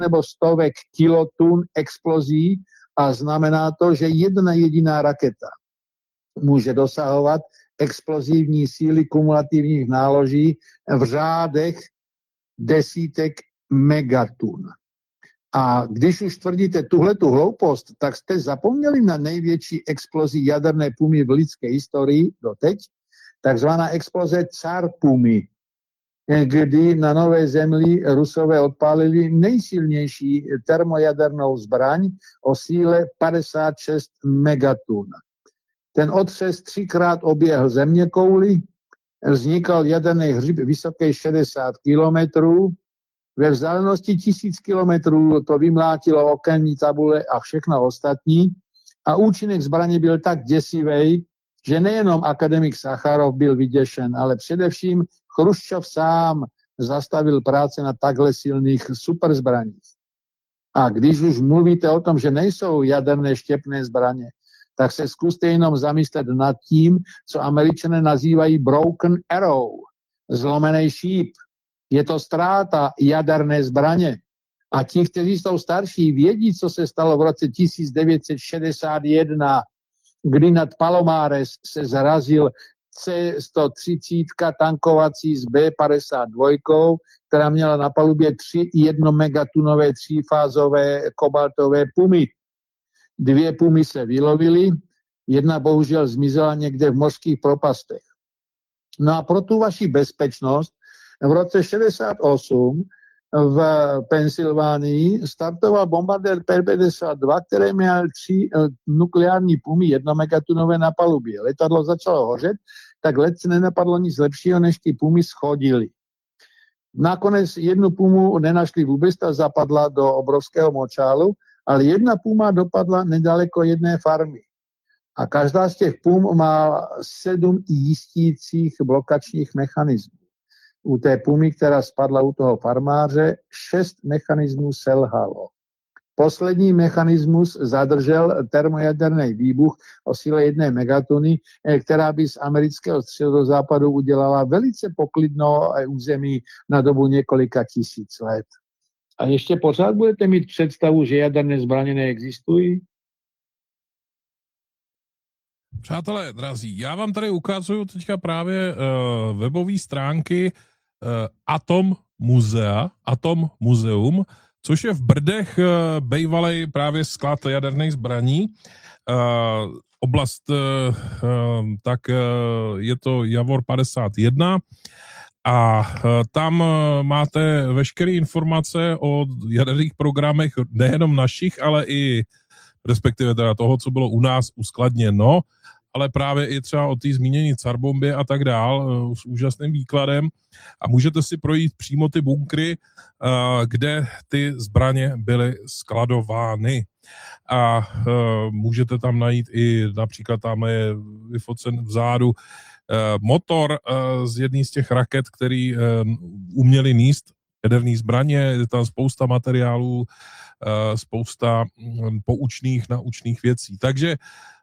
nebo stovek kilotun explozí a znamená to, že jedna jediná raketa může dosahovat explozivní síly kumulativních náloží v řádech desítek megatun. A když už tvrdíte tuhletu hloupost, tak jste zapomněli na největší explozi jaderné pumy v lidské historii doteď, takzvaná exploze Tsar pumy, kdy na Nové Zemi Rusové odpálili nejsilnější termojadernou zbraň o síle 56 megatun. Ten otřes 3krát oběhl zeměkouli, vznikal jaderný hřib vysoký 60 kilometrů, ve vzdálenosti 1000 kilometrů to vymlátilo okenní tabule a všechno ostatní a účinek zbraně byl tak děsivý, že nejenom akademik Sacharov byl vyděšen, ale především Chruščov sám zastavil práce na takhle silných superzbraních. A když už mluvíte o tom, že nejsou jaderné štěpné zbraně, tak se zkuste jenom zamyslet nad tím, co Američané nazývají broken arrow, zlomený šíp. Je to ztráta jaderné zbraně. A ti, kteří jsou starší, vědí, co se stalo v roce 1961, kdy nad Palomares se zarazil C-130 tankovací z B-52, která měla na palubě 3 jednomegatunové třífázové kobaltové pumy. 2 pumy se vylovily, jedna bohužel zmizela někde v mořských propastech. No a pro tu vaši bezpečnost v roce 68 v Pensylvánii startoval bombardér P-52, který měl 3 nukleární pumy jednomegatunové na palubě. Letadlo začalo hořet, tak letce nenapadlo nic lepšího, než ty pumy schodily. Nakonec jednu pumu nenašli vůbec, ta zapadla do obrovského močálu, ale jedna puma dopadla nedaleko jedné farmy. A každá z těch pum má 7 jistících blokačních mechanismů. U té pumy, která spadla u toho farmáře, 6 mechanismů selhalo. Poslední mechanismus zadržel termojaderný výbuch o síle 1 megatony, která by z amerického středozápadu udělala velice poklidno území na dobu několika tisíc let. A ještě pořád budete mít představu, že jaderné zbraně neexistují? Přátelé, drazí, já vám tady ukazuju teďka právě webové stránky Atom Muzeum, což je v Brdech bývalej právě sklad jaderných zbraní. Oblast, tak je to Javor 51 a tam máte veškeré informace o jaderných programech, nejenom našich, ale i respektive teda toho, co bylo u nás uskladněno, ale právě i třeba o té zmíněné carbombě a tak dál s úžasným výkladem a můžete si projít přímo ty bunkry, kde ty zbraně byly skladovány. A můžete tam najít i například tam je vyfocen vzadu motor z jedné z těch raket, který uměli níst jaderné zbraně, je tam spousta materiálů, spousta poučných, naučných věcí. Takže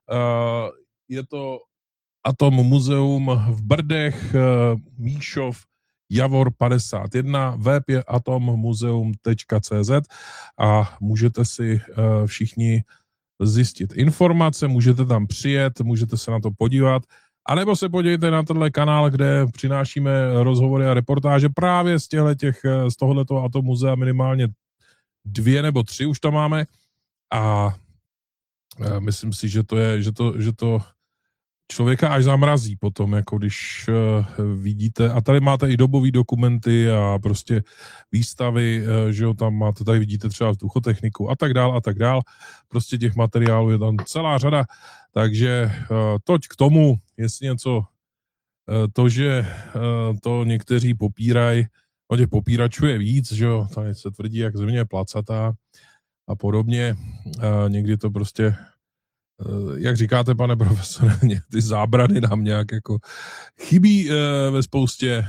je to Atom Muzeum v Brdech, Míšov, Javor 51, web je atommuzeum.cz a můžete si všichni zjistit informace, můžete tam přijet, můžete se na to podívat, anebo se podívejte na tenhle kanál, kde přinášíme rozhovory a reportáže právě z tohoto Atommuzea, minimálně 2 nebo 3 už tam máme a myslím si, že to člověka až zamrazí potom, jako když vidíte, a tady máte i dobové dokumenty a prostě výstavy, že jo, tam máte, tady vidíte třeba vzduchotechniku a tak dál, prostě těch materiálů je tam celá řada, takže toť k tomu, jestli něco, to, že to někteří popírají, těch popíračů je víc, že jo, tady se tvrdí, jak země je placatá a podobně, někdy to prostě jak říkáte, pane profesore, ty zábrany nám nějak jako chybí ve spoustě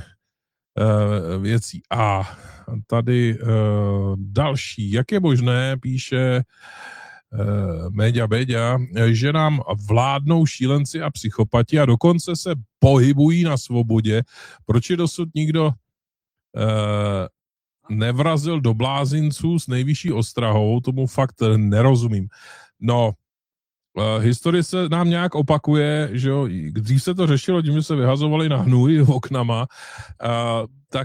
věcí. A tady další, jak je možné, píše Méďa Béďa, že nám vládnou šílenci a psychopati a dokonce se pohybují na svobodě. Proč je dosud nikdo nevrazil do blázinců s nejvyšší ostrahou, tomu fakt nerozumím. No, historie se nám nějak opakuje, že jo, dřív se to řešilo tím, že se vyhazovali na hnůj oknama, tak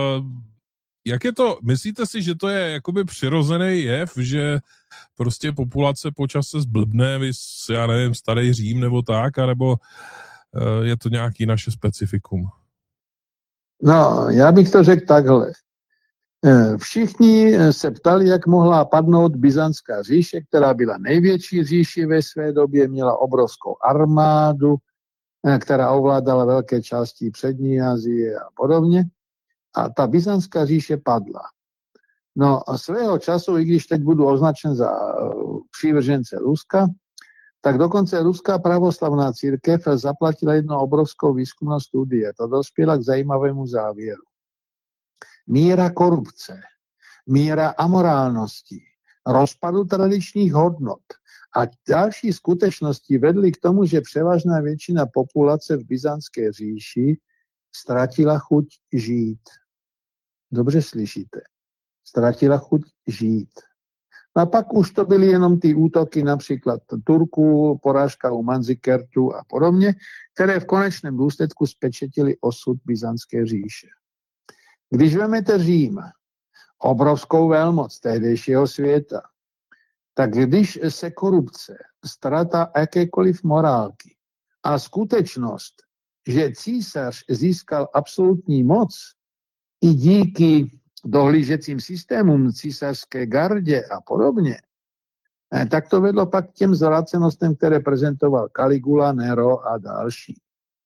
jak je to, myslíte si, že to je jakoby přirozený jev, že prostě populace počas se zblbne, já nevím, starý Řím nebo tak, anebo je to nějaký naše specifikum? No, já bych to řekl takhle. Všichni se ptali, jak mohla padnout Byzantská říše, která byla největší říši ve své době, měla obrovskou armádu, která ovládala velké části přední Asie a podobně. A ta Byzantská říše padla. No a svého času, i když teď budu označen za přívržence Ruska, tak dokonce ruská pravoslavná církev zaplatila jednu obrovskou výzkumnou studii. To dospěla k zajímavému závěru. Míra korupce, míra amorálnosti, rozpadu tradičních hodnot a další skutečnosti vedly k tomu, že převážná většina populace v Byzantské říši ztratila chuť žít. Dobře slyšíte. Ztratila chuť žít. A pak už to byly jenom ty útoky například Turků, porážka u Manzikertu a podobně, které v konečném důsledku spečetily osud Byzantské říše. Když vezmete Řím, obrovskou velmoc tehdejšího světa, tak když se korupce, ztráta jakékoliv morálky a skutečnost, že císař získal absolutní moc i díky dohlížecím systémům, císařské gardě a podobně, tak to vedlo pak k těm zvrácenostem, které prezentoval Caligula, Nero a další.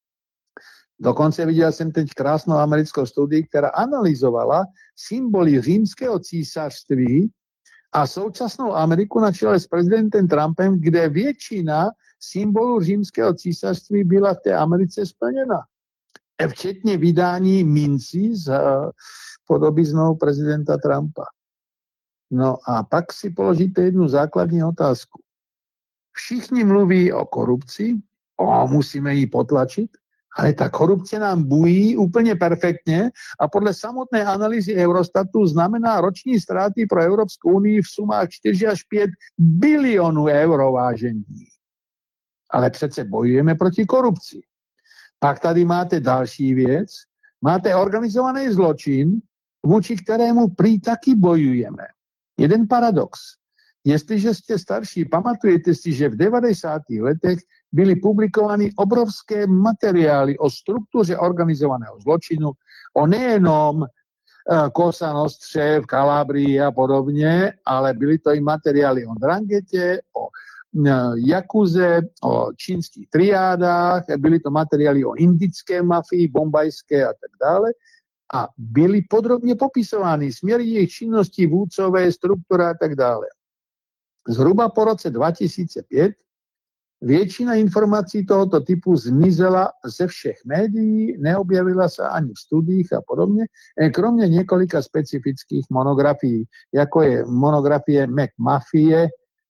Dokonce viděl jsem teď krásnou americkou studii, která analyzovala symboly římského císařství a současnou Ameriku na čele s prezidentem Trumpem, kde většina symbolů římského císařství byla v té Americe splněna. Včetně vydání mincí s podobiznou prezidenta Trumpa. No a pak si položíte jednu základní otázku. Všichni mluví o korupci, musíme ji potlačit, ale ta korupce nám bují úplně perfektně a podle samotné analýzy Eurostatu znamená roční ztráty pro Evropskou unii v sumách 4 až 5 bilionů euro, vážení. Ale přece bojujeme proti korupci. Pak tady máte další věc. Máte organizovaný zločin, vůči kterému prý taky bojujeme. Jeden paradox. Jestliže jste starší, pamatujete si, že v 90. letech byly publikovány obrovské materiály o struktuře organizovaného zločinu, o nejenom Cosa Nostře v Kalabrii a podobně, ale byly to i materiály o Ndranghete, o Jakuze, o čínských triádách, byly to materiály o indické mafii, bombajské a tak dále. A byly podrobně popisovány směry jejich činností, vůdcové, struktura a tak dále. Zhruba po roce 2005 většina informací tohoto typu zmizela ze všech médií, neobjevila se ani v studiích a podobně, kromě několika specifických monografií, jako je monografie McMafie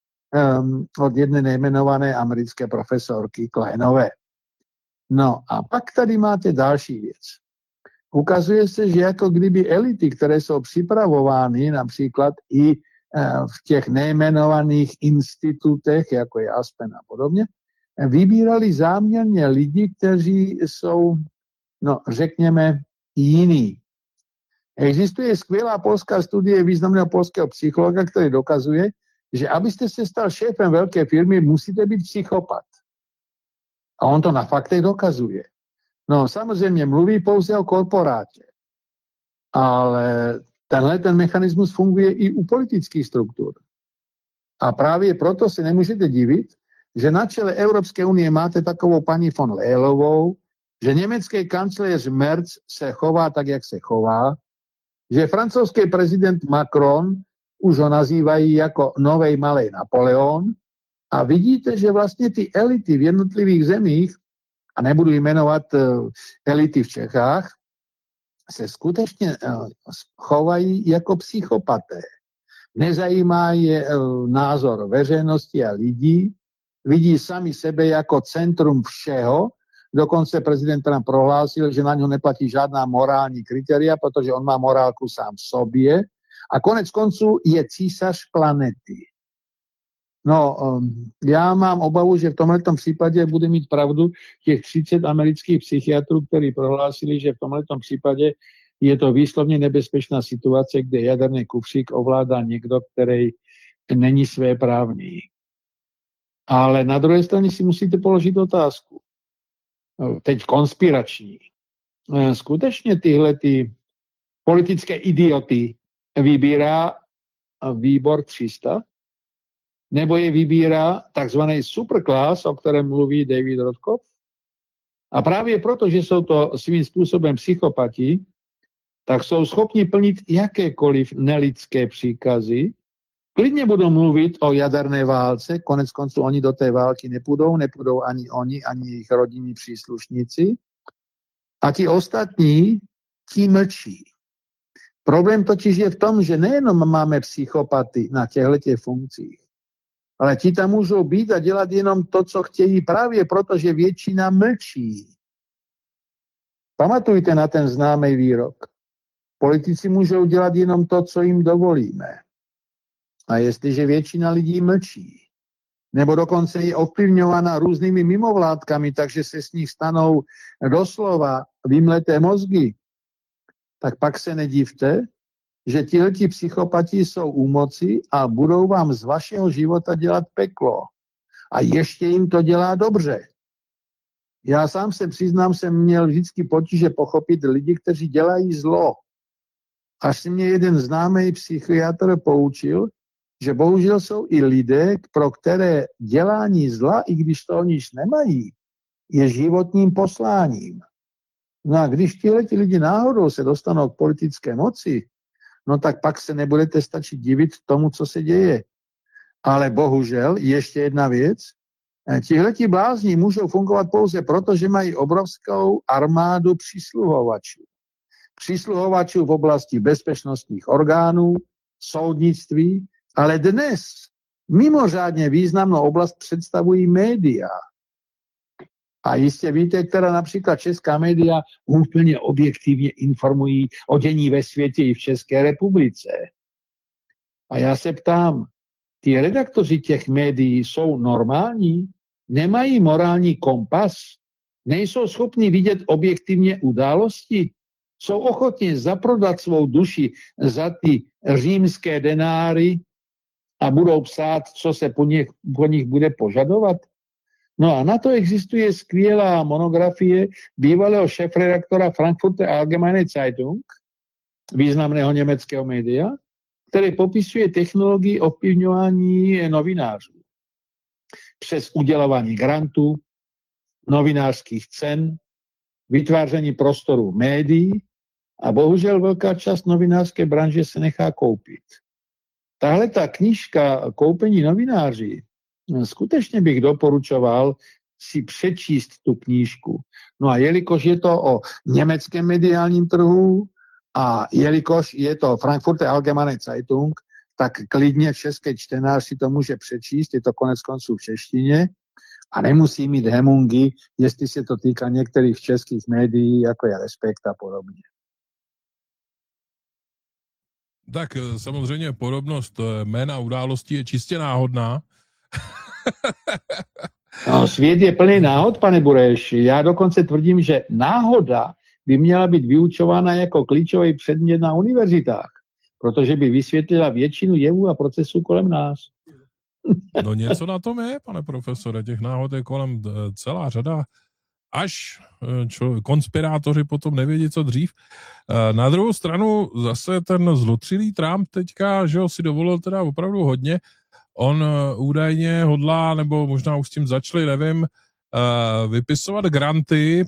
od jedné nejmenované americké profesorky Kleinové. No a pak tady máte další věc. Ukazuje se, že jako kdyby elity, které jsou připravovány například i v těch nejmenovaných institutech, jako je Aspen a podobně, vybírali záměrně lidi, kteří jsou, řekněme, jiní. Existuje skvělá polská studie významného polského psychologa, který dokazuje, že abyste se stal šéfem velké firmy, musíte být psychopat. A on to na faktech dokazuje. No samozřejmě mluví pouze o korporátě, ale ten mechanismus funguje i u politických struktur. A právě proto se nemůžete divit, že na čele Evropské unie máte takovou paní von Leylovou, že německý kancléř Merz se chová tak, jak se chová, že francouzský prezident Macron už ho nazývají jako novej malej Napoleon a vidíte, že vlastně ty elity v jednotlivých zemích, a nebudu jmenovat elity v Čechách, se skutečně chovají jako psychopaté. Nezajímá je názor veřejnosti a lidí, vidí sami sebe jako centrum všeho Dokonce prezident Trump prohlásil, že na ňo neplatí žádná morální kritéria, protože on má morálku sám v sobě. A konec konců je císař planety. No, já mám obavu, že v tomhletom případě bude mít pravdu těch 30 amerických psychiatrů, kteří prohlásili, že v tomhletom případě je to výslovně nebezpečná situace, kde jaderný kufřík ovládá někdo, který není svéprávný. Ale na druhé straně si musíte položit otázku. Teď konspirační. Skutečně tyhle politické idioty vybírá výbor 300? Nebo je vybírá takzvaný superclass, o kterém mluví David Rothkopf? A právě proto, že jsou to svým způsobem psychopati, tak jsou schopni plnit jakékoliv nelidské příkazy. Klidně budou mluvit o jaderné válce, konec konců oni do té války nepůjdou ani oni, ani jejich rodinní příslušníci. A ti ostatní, ti mlčí. Problém totiž je v tom, že nejenom máme psychopaty na těchto funkcích, ale ti tam můžou být a dělat jenom to, co chtějí, právě proto, že většina mlčí. Pamatujte na ten známý výrok. Politici můžou dělat jenom to, co jim dovolíme. A jestliže většina lidí mlčí, nebo dokonce je ovlivňována různými mimovládkami, takže se s nich stanou doslova vymleté mozgy, tak pak se nedivte, že tihleti psychopati jsou u moci a budou vám z vašeho života dělat peklo. A ještě jim to dělá dobře. Já sám se přiznám, jsem měl vždycky potíže pochopit lidi, kteří dělají zlo. Až si mě jeden známý psychiatr poučil, že bohužel jsou i lidé, pro které dělání zla, i když to oni nemají, je životním posláním. No a když tihleti lidi náhodou se dostanou k politické moci, no tak pak se nebudete stačit divit tomu, co se děje. Ale bohužel, ještě jedna věc, tihleti blázni můžou fungovat pouze proto, že mají obrovskou armádu přisluhovačů. Přisluhovačů v oblasti bezpečnostních orgánů, soudnictví, ale dnes mimořádně významnou oblast představují média. A jistě víte, která například česká média úplně objektivně informují o dění ve světě i v České republice. A já se ptám, ty redaktoři těch médií jsou normální? Nemají morální kompas? Nejsou schopni vidět objektivně události? Jsou ochotni zaprodat svou duši za ty římské denáry a budou psát, co se po nich bude požadovat? No a na to existuje skvělá monografie bývalého šéfredaktora Frankfurter Allgemeine Zeitung, významného německého média, který popisuje technologii ovlivňování novinářů. Přes udělování grantů, novinářských cen, vytváření prostoru médií a bohužel velká část novinářské branže se nechá koupit. Tahle ta knížka Koupení novináři, skutečně bych doporučoval si přečíst tu knížku. No a jelikož je to o německém mediálním trhu a jelikož je to Frankfurter Allgemeine Zeitung, tak klidně český čtenář si to může přečíst, je to konec konců v češtině a nemusí mít hemungy, jestli se to týká některých českých médií, jako je Respekt a podobně. Tak samozřejmě podobnost jména událostí je čistě náhodná. No, svět je plný náhod, pane Bureš. Já dokonce tvrdím, že náhoda by měla být vyučována jako klíčový předmět na univerzitách, protože by vysvětlila většinu jevů a procesů kolem nás. No něco na tom je, pane profesore, těch náhod je kolem celá řada, až konspirátoři potom nevědí, co dřív. Na druhou stranu zase ten zlotřilý Trump teďka, že ho si dovolil teda opravdu hodně, on údajně hodlá, nebo možná už s tím začali, nevím, vypisovat granty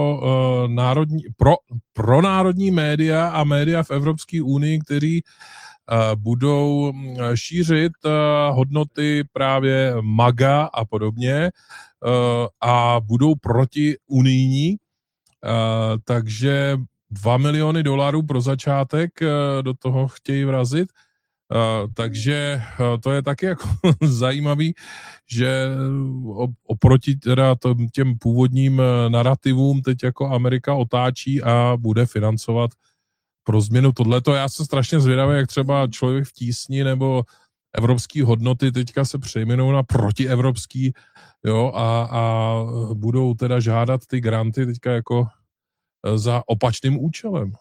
pro národní média a média v Evropské unii, kteří budou šířit hodnoty právě MAGA a podobně a budou protiunijní, takže $2 miliony pro začátek do toho chtějí vrazit. Takže to je taky jako zajímavý, že oproti teda těm původním narrativům teď jako Amerika otáčí a bude financovat pro změnu tohleto. Já jsem strašně zvědavý, jak třeba Člověk v tísni nebo evropský hodnoty teďka se přejmenou na protievropský, jo, a budou teda žádat ty granty teďka jako za opačným účelem.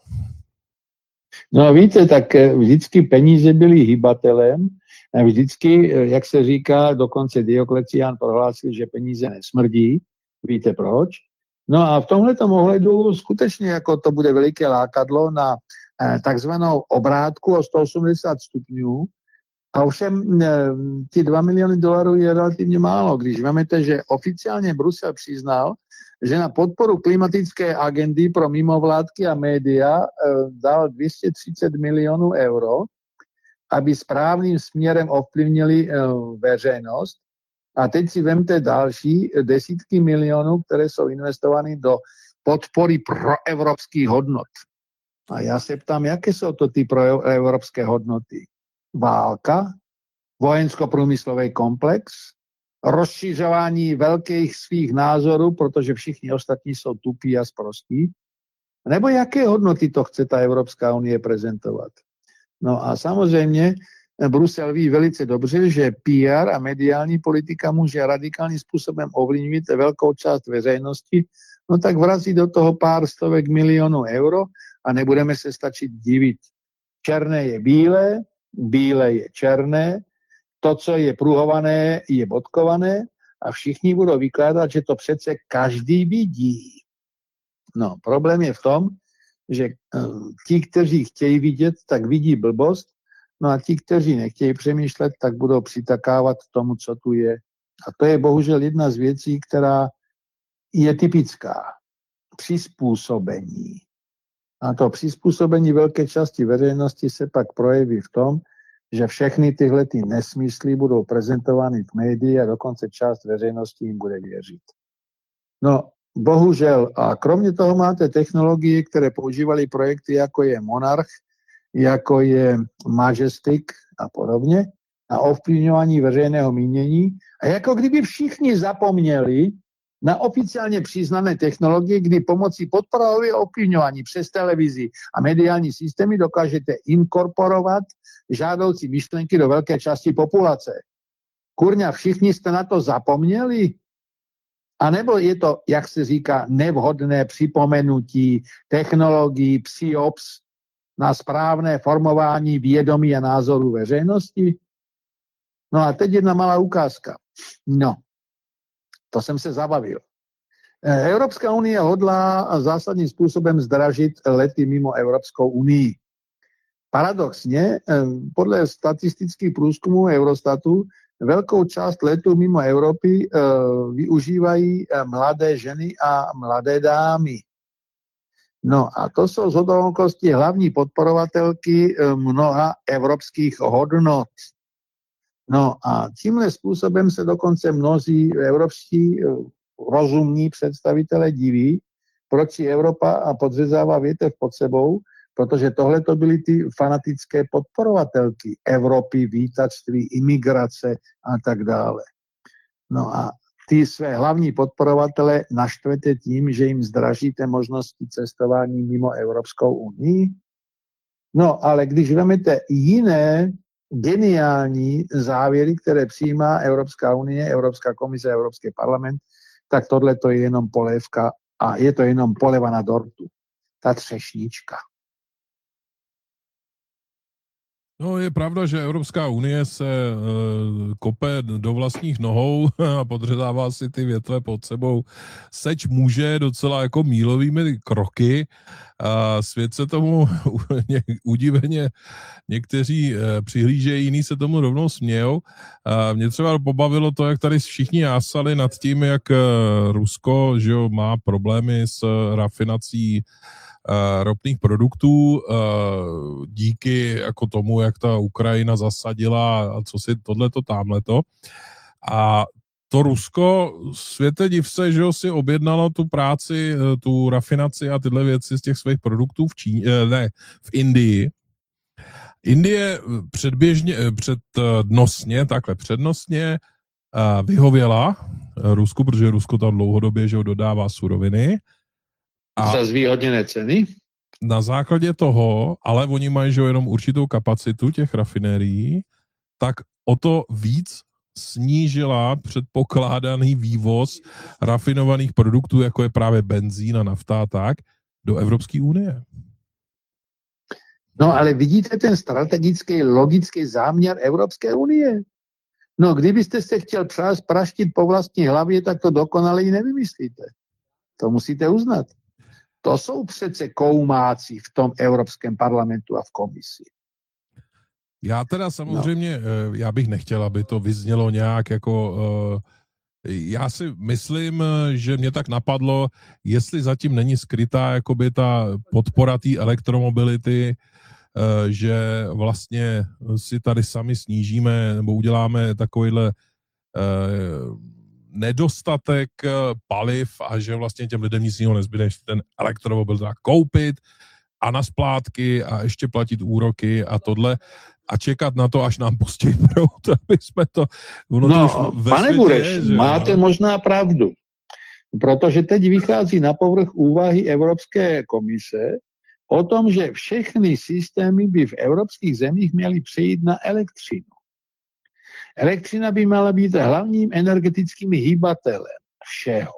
No víte, tak vždycky peníze byly hybatelem, vždycky, jak se říká, dokonce Dioklecián prohlásil, že peníze nesmrdí. Víte proč? No a v tomhletom ohledu skutečně jako to bude veliké lákadlo na takzvanou obrátku o 180 stupňů. A ovšem ty $2 miliony je relativně málo, když vemete, že oficiálně Brusel přiznal, že na podporu klimatické agendy pro mimovládky a média dal 230 milionů euro, aby správným směrem ovlivnili veřejnost. A teď si vemte další desítky milionů, které jsou investovány do podpory proevropských hodnot. A já se ptám, jaké jsou to ty proevropské hodnoty? Válka, vojensko-průmyslový komplex, rozšiřování velkých svých názorů, protože všichni ostatní jsou tupí a sprostí. Nebo jaké hodnoty to chce ta Evropská unie prezentovat? No a samozřejmě Brusel ví velice dobře, že PR a mediální politika může radikálním způsobem ovlivnit velkou část veřejnosti, no tak vrazí do toho pár stovek milionů euro a nebudeme se stačit divit. Černé je bílé, bílé je černé, to, co je pruhované, je bodkované a všichni budou vykládat, že to přece každý vidí. No, problém je v tom, že ti, kteří chtějí vidět, tak vidí blbost, no a ti, kteří nechtějí přemýšlet, tak budou přitakávat tomu, co tu je. A to je bohužel jedna z věcí, která je typická. Přizpůsobení. A to přizpůsobení velké části veřejnosti se pak projeví v tom, že všechny tyhle nesmysly budou prezentovány v médii a dokonce část veřejnosti jim bude věřit. No, bohužel. A kromě toho máte technologie, které používaly projekty, jako je Monarch, jako je Majestic a podobně, a ovplyvňování veřejného mínění. A jako kdyby všichni zapomněli na oficiálně přiznané technologie, kdy pomocí podporového ovplyvňování přes televizi a mediální systémy dokážete inkorporovat žádoucí myšlenky do velké části populace. Kurňa, všichni jste na to zapomněli? A nebo je to, jak se říká, nevhodné připomenutí technologií PSYOPS na správné formování vědomí a názorů veřejnosti? No a teď jedna malá ukázka. No, to jsem se zabavil. Evropská unie hodlá zásadním způsobem zdražit lety mimo Evropskou unii. Paradoxně, podle statistických průzkumů Eurostatu, velkou část letů mimo Evropy využívají mladé ženy a mladé dámy. No a to jsou shodou okolností hlavní podporovatelky mnoha evropských hodnot. No a tímhle způsobem se dokonce mnozí evropští rozumní představitelé diví, proč si Evropa podřezává větev pod sebou, protože tohle to byly ty fanatické podporovatelky Evropy, vítačství, imigrace a tak dále. No a ty své hlavní podporovatele naštvete tím, že jim zdražíte možnosti cestování mimo Evropskou unii. No ale když vezmete jiné geniální závěry, které přijímá Evropská unie, Evropská komise, Evropský parlament, tak tohle to je jenom polévka a je to jenom poleva na dortu. Ta třešnička. No, je pravda, že Evropská unie se kope do vlastních nohou a podřezává si ty větve pod sebou. Seč může docela jako mílovými kroky. A svět se tomu udiveně někteří přihlížejí, jiní se tomu rovnou smějou. A mě třeba pobavilo to, jak tady všichni jásali nad tím, jak Rusko, že jo, má problémy s rafinací ropných produktů díky jako tomu, jak ta Ukrajina zasadila a co si tohleto, tamhleto. A to Rusko, světe div se, že si objednalo tu práci, tu rafinaci a tyhle věci z těch svých produktů v Indii. Indie přednostně vyhověla Rusku, protože Rusko tam dlouhodobě že dodává suroviny. A za zvýhodněné ceny? Na základě toho, ale oni mají že jenom určitou kapacitu těch rafinérií, tak o to víc snížila předpokládaný vývoz rafinovaných produktů, jako je právě benzín a nafta a tak, do Evropské unie. No ale vidíte ten strategický, logický záměr Evropské unie? No kdybyste se chtěl praštit po vlastní hlavě, tak to dokonale nevymyslíte. To musíte uznat. To jsou přece koumáci v tom Evropském parlamentu a v komisi. Já teda samozřejmě, já bych nechtěl, aby to vyznělo nějak jako... Já si myslím, že mě tak napadlo, jestli zatím není skrytá jakoby ta podpora té elektromobility, že vlastně si tady sami snížíme nebo uděláme takovýhle nedostatek paliv a že vlastně těm lidem nic jiného nezbyde, než ten elektromobil teda koupit a na splátky a ještě platit úroky a tohle a čekat na to, až nám pustí proud, aby jsme to... No, pane Bureš, máte možná pravdu, protože teď vychází na povrch úvahy Evropské komise o tom, že všechny systémy by v evropských zemích měly přejít na elektřinu. Elektřina by měla být hlavním energetickým hýbatelem všeho.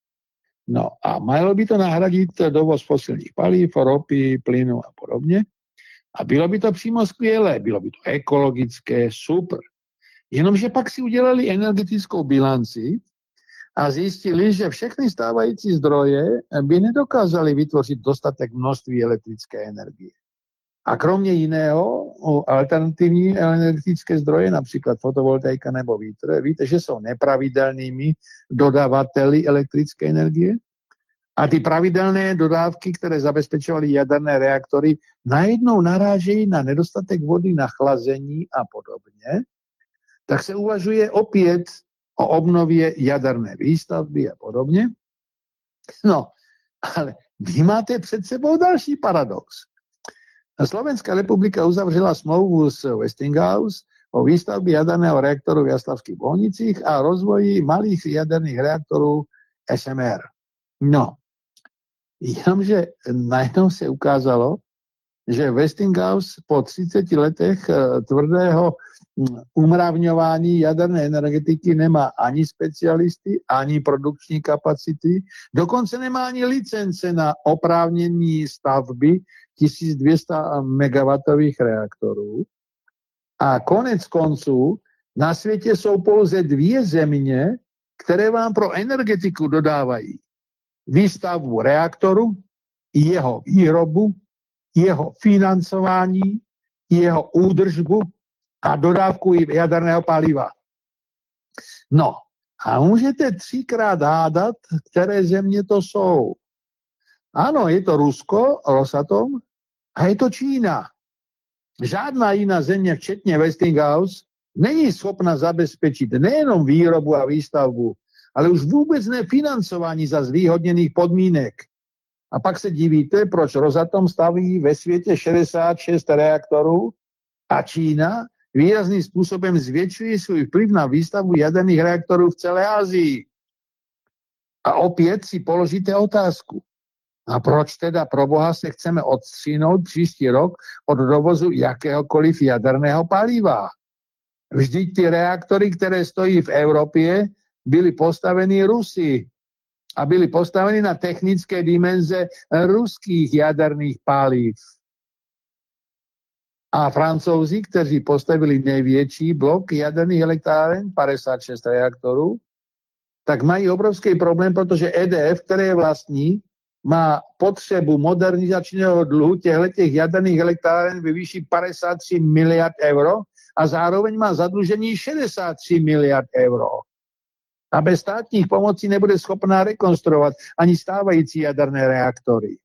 No a mělo by to nahradit dovoz fosilních paliv, ropy, plynu a podobně. A bylo by to přímo skvělé, bylo by to ekologické, super. Jenomže pak si udělali energetickou bilanci a zjistili, že všechny stávající zdroje by nedokázaly vytvořit dostatek množství elektrické energie. A kromě jiného, alternativní energetické zdroje, například fotovoltaika nebo vítr, víte, že jsou nepravidelnými dodavateli elektrické energie. A ty pravidelné dodávky, které zabezpečovaly jaderné reaktory, najednou narážejí na nedostatek vody na chlazení a podobně. Tak se uvažuje opět o obnově jaderné výstavby a podobně. No, ale vy máte před sebou další paradox. Slovenská republika uzavřela smlouvu s Westinghouse o výstavbě jaderného reaktoru v Jaslavských Bohnicích a rozvoji malých jaderných reaktorů SMR. No, jenomže najednou se ukázalo, že Westinghouse po 30 letech tvrdého umravňování jaderné energetiky nemá ani specialisty, ani produkční kapacity, dokonce nemá ani licence na oprávnění stavby 1200 MW reaktorů. A konec konců na světě jsou pouze 2 země, které vám pro energetiku dodávají výstavbu reaktoru, jeho výrobu, jeho financování, jeho údržbu a dodávku jaderného paliva. No a můžete 3krát hádat, které země to jsou. Ano, je to Rusko, Rosatom, a je to Čína. Žádná jiná země, včetně Westinghouse, není schopna zabezpečit nejenom výrobu a výstavbu, ale už vůbec ne financování za zvýhodněných podmínek. A pak se divíte, proč Rosatom staví ve světě 66 reaktorů a Čína výrazným způsobem zvětšuje svůj vplyv na výstavbu jaderných reaktorů v celé Asii. A opět si položíte otázku. A proč teda pro Boha se chceme odstřínout příští rok od dovozu jakéhokoliv jaderného paliva? Vždyť ty reaktory, které stojí v Evropě, byly postaveny Rusy a byly postaveny na technické dimenze ruských jaderných paliv. A Francouzi, kteří postavili největší blok jaderných elektráren, 56 reaktorů, tak mají obrovský problém, protože EDF, které je vlastní, má potřebu modernizačního dluhu těchto jaderných elektráren ve výši 53 miliard euro a zároveň má zadlužení 63 miliard euro. A bez státních pomocí nebude schopná rekonstruovat ani stávající jaderné reaktory.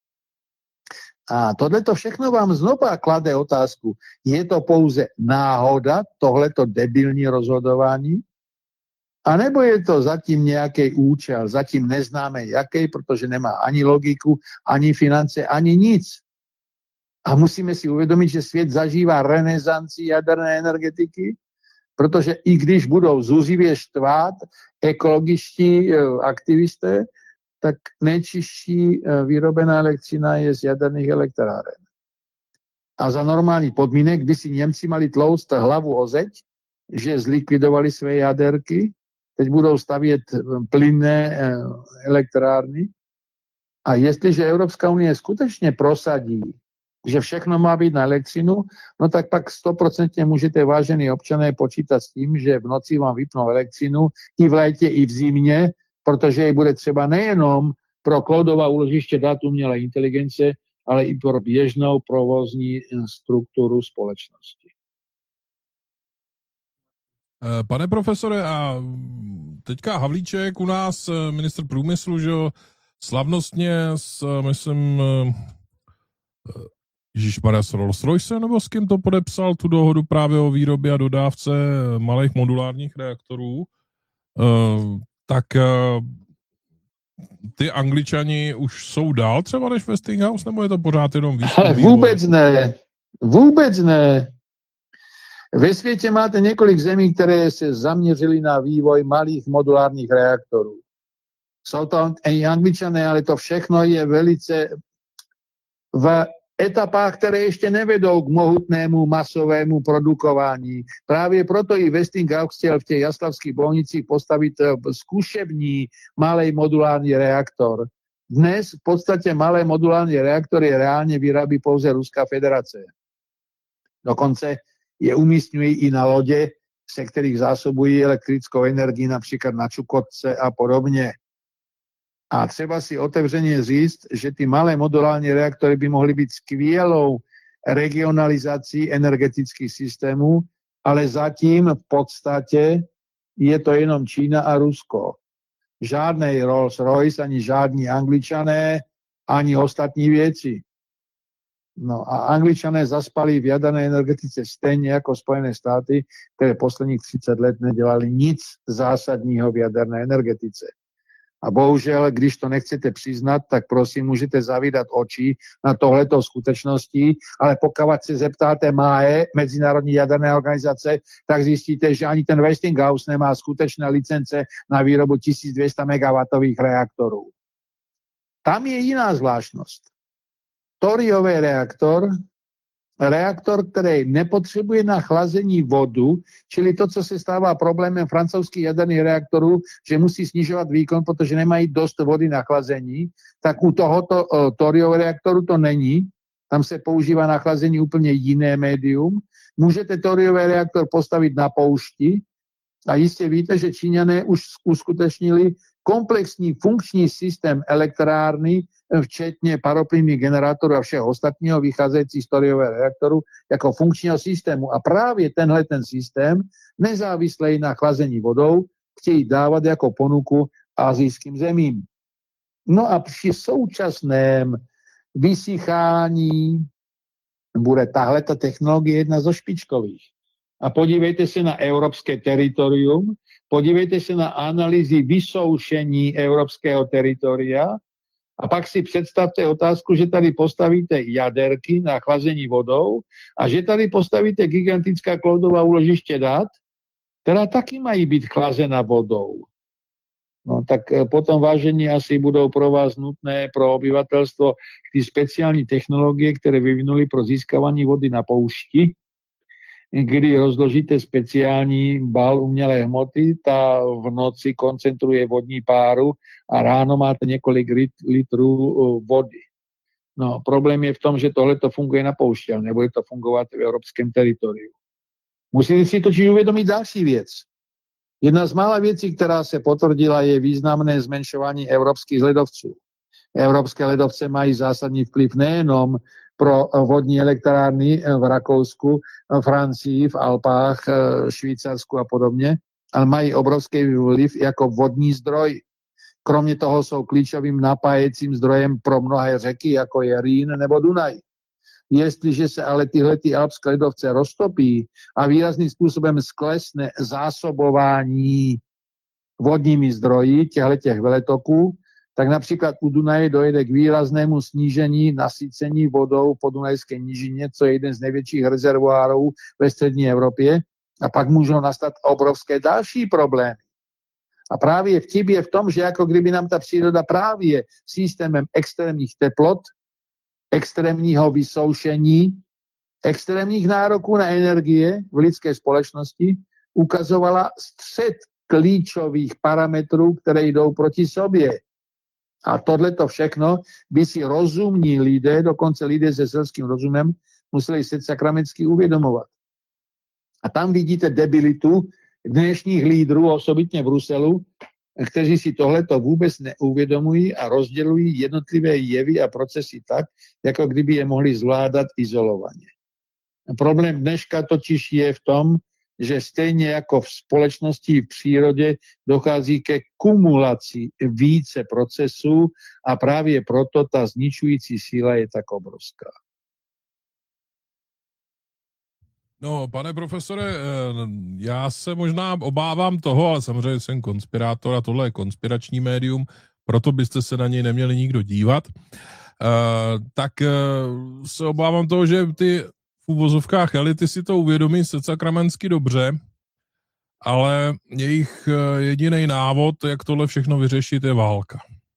A tohleto všechno vám znova klade otázku. Je to pouze náhoda, tohleto debilní rozhodování? A nebo je to zatím nějaký účel, zatím neznáme jaký, protože nemá ani logiku, ani finance, ani nic. A musíme si uvědomit, že svět zažívá renesanci jaderné energetiky, protože i když budou zuřivě štvát ekologičtí aktivisté, tak nejčistší vyrobená elektřina je z jaderných elektráren. A za normálních podmínek by si Němci mali tlouct hlavu o zeď, že zlikvidovali své jaderky, teď budou stavět plynné elektrárny. A jestliže Evropská unie skutečně prosadí, že všechno má být na elektřinu, no tak pak 100% můžete, vážení občané, počítat s tím, že v noci vám vypnou elektřinu i v létě, i v zimě, protože ji bude třeba nejenom pro cloudová úložiště dat umělé inteligence, ale i pro běžnou provozní strukturu společnosti. Pane profesore, a teďka Havlíček u nás, ministr průmyslu, že slavnostně myslím, ježišmarja, s Rolls-Royce, nebo s kým to podepsal tu dohodu právě o výrobě a dodávce malých modulárních reaktorů, tak ty Angličani už jsou dál třeba než Westinghouse, nebo je to pořád jenom výzkum? Ale vůbec ne. Vůbec ne. Ve světě máte několik zemí, které se zaměřily na vývoj malých modulárních reaktorů. Jsou to i Angličané, ale to všechno je velice v etapách, které ještě nevedou k mohutnému masovému produkování. Právě proto i Westinghouse chtěl v těch jaslavských Bohnicích postavit zkušební malý modulární reaktor. Dnes v podstatě malé modulární reaktory reálně vyrábí pouze Ruská federace. Dokonce je umístňují i na lodě, se kterých zásobují elektrickou energii, například na Čukotce a podobně. A třeba si otevřeně říct, že ty malé modulární reaktory by mohly být skvělou regionalizací energetických systémů, ale zatím v podstatě je to jenom Čína a Rusko. Žádný Rolls-Royce, ani žádní Angličané, ani ostatní věci. No a Angličané zaspali v jaderné energetice stejně jako Spojené státy, které posledních 30 let nedělali nic zásadního v jaderné energetice. A bohužel, když to nechcete přiznat, tak prosím, můžete zavídat oči na tohleto skutečnosti, ale pokud se zeptáte MAE, Mezinárodní jaderné organizace, tak zjistíte, že ani ten Westinghouse nemá skutečné licence na výrobu 1200 MW reaktorů. Tam je jiná zvláštnost. Thoriový reaktor, který nepotřebuje na chlazení vodu, čili to, co se stává problémem francouzských jaderných reaktorů, že musí snižovat výkon, protože nemají dost vody na chlazení, tak u tohoto thoriového reaktoru to není. Tam se používá na chlazení úplně jiné médium. Můžete thoriový reaktor postavit na poušti a jistě víte, že Číňané už uskutečnili komplexní funkční systém elektrárny, včetně paroplynných generátorů a všeho ostatního, vycházející z thoriového reaktoru, jako funkčního systému. A právě tenhle ten systém, nezávislý na chlazení vodou, chtějí dávat jako ponuku asijským zemím. No a při současném vysychání bude tahleta technologie jedna zo špičkových. A podívejte se na evropské teritorium, podívejte se na analýzy vysoušení evropského teritoria a pak si představte otázku, že tady postavíte jaderky na chlazení vodou a že tady postavíte gigantická cloudová úložiště dat, která taky mají být chlazena vodou. No tak potom, vážení, asi budou pro vás nutné, pro obyvatelstvo, ty speciální technologie, které vyvinuli pro získávání vody na poušti, kdy rozložíte speciální bal umělé hmoty, ta v noci koncentruje vodní páru a ráno máte několik litrů vody. No, problém je v tom, že tohle to funguje na poušti, ale nebude to fungovat v evropském teritoriu. Musíte si totiž uvědomit další věc. Jedna z mála věcí, která se potvrdila, je významné zmenšování evropských ledovců. Evropské ledovce mají zásadní vliv nejenom pro vodní elektrárny v Rakousku, Francii, v Alpách, Švýcarsku a podobně, ale mají obrovský vliv jako vodní zdroj. Kromě toho jsou klíčovým napájecím zdrojem pro mnohé řeky, jako je Rýn nebo Dunaj. Jestliže se ale tyhle alpské ledovce roztopí a výrazným způsobem sklesne zásobování vodními zdroji těchto veletoků, tak například u Dunaje dojde k výraznému snížení nasycení vodou po Dunajské nížině, co je jeden z největších rezervoárů ve střední Evropě. A pak můžou nastat obrovské další problémy. A právě vtip je v tom, že jako kdyby nám ta příroda právě systémem extrémních teplot, extrémního vysoušení, extrémních nároků na energie v lidské společnosti ukazovala střed klíčových parametrů, které jdou proti sobě. A tohleto všechno by si rozumní lidé, dokonce lidé se selským rozumem, museli se sakramensky uvědomovat. A tam vidíte debilitu dnešních lídrů, osobitně v Bruselu, kteří si tohleto vůbec neuvědomují a rozdělují jednotlivé jevy a procesy tak, jako kdyby je mohli zvládat izolovaně. Problém dneška totiž je v tom, že stejně jako v společnosti v přírodě dochází ke kumulaci více procesů a právě proto ta zničující síla je tak obrovská. No, pane profesore, já se možná obávám toho, ale samozřejmě jsem konspirátor a tohle je konspirační médium, proto byste se na něj neměli nikdo dívat, tak se obávám toho, že ty v uvozovkách elity si to uvědomí sakramensky dobře, ale jejich jediný návod, jak tohle všechno vyřešit, je válka.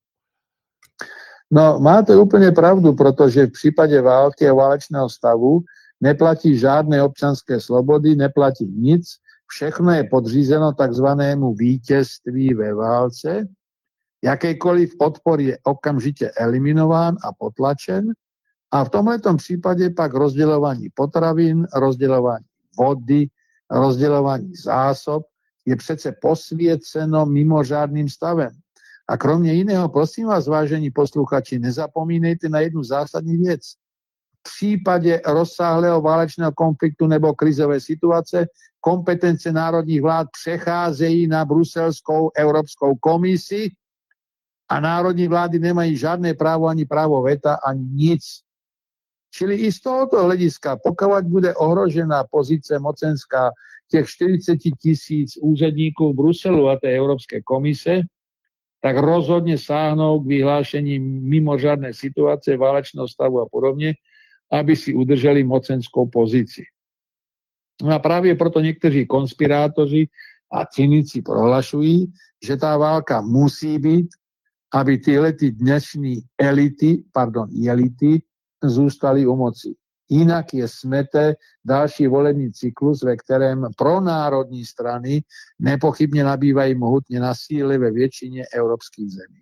No, máte úplně pravdu, protože v případě války a válečného stavu neplatí žádné občanské slobody, neplatí nic, všechno je podřízeno takzvanému vítězství ve válce, jakýkoliv odpor je okamžitě eliminován a potlačen a v tomhletom případě pak rozdělování potravin, rozdělování vody, rozdělování zásob je přece posvěceno mimořádným stavem. A kromě jiného, prosím vás, vážení posluchači, nezapomínejte na jednu zásadní věc. V případě rozsáhlého válečného konfliktu nebo krizové situace kompetence národních vlád přecházejí na bruselskou Evropskou komisi a národní vlády nemají žádné právo ani právo veta, ani nic. Čili i z tohoto hlediska, pokud bude ohrožena pozice mocenská těch 40 000 úředníků v Bruselu a té Evropské komise, tak rozhodně sáhnou k vyhlášení mimořádné situace, válečného stavu a podobně, aby si udrželi mocenskou pozici. No a právě proto někteří konspirátoři a cynici prohlašují, že ta válka musí být, aby tyhle dnešní elity zůstaly u moci. Jinak je smete další volební cyklus, ve kterém pronárodní strany nepochybně nabývají mohutně na síle ve většině evropských zemí.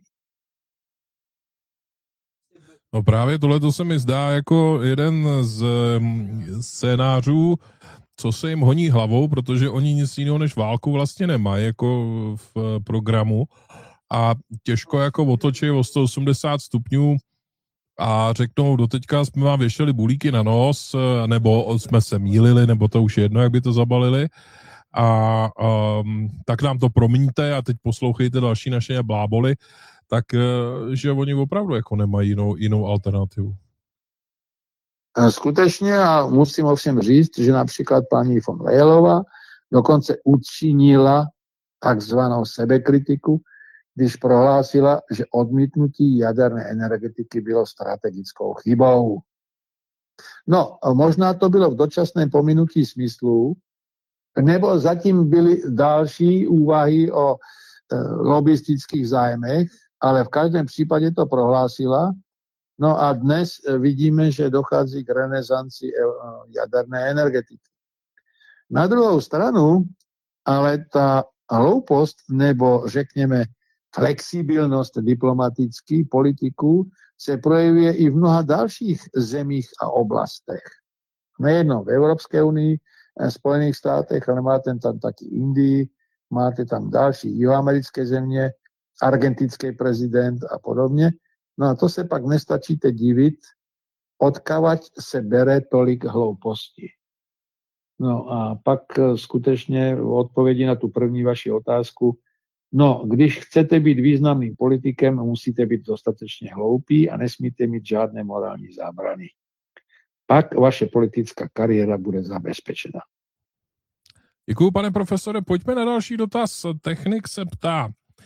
No právě tohleto se mi zdá jako jeden z scénářů, co se jim honí hlavou, protože oni nic jiného než válku vlastně nemají jako v programu a těžko jako otočí o 180 stupňů a řeknou, doteďka jsme vám věšeli bulíky na nos, nebo jsme se mýlili, nebo to už jedno, jak by to zabalili. A tak nám to promiňte a teď poslouchejte další naše bláboli, tak že oni opravdu jako nemají jinou alternativu. Skutečně a musím ovšem říct, že například paní von Leyelová dokonce učinila takzvanou sebekritiku, když prohlásila, že odmítnutí jaderné energetiky bylo strategickou chybou. No, možná to bylo v dočasném pominutí smyslu, nebo zatím byly další úvahy o lobistických zájmech, ale v každém případě to prohlásila. No a dnes vidíme, že dochází k renesanci jaderné energetiky. Na druhou stranu, ale ta hloupost, nebo řekněme flexibilnost diplomatických politiků se projevuje i v mnoha dalších zemích a oblastech. Nejednou v Evropské unii, Spojených státech, ale máte tam taky Indii, máte tam další jihoamerické země, argentinský prezident a podobně. No a to se pak nestačíte divit, odkavať se bere tolik hlouposti. No a pak skutečně v odpovědi na tu první vaši otázku, no, když chcete být významným politikem, musíte být dostatečně hloupí a nesmíte mít žádné morální zábrany. Pak vaše politická kariéra bude zabezpečena. Děkuju, pane profesore. Pojďme na další dotaz. Technik se ptá.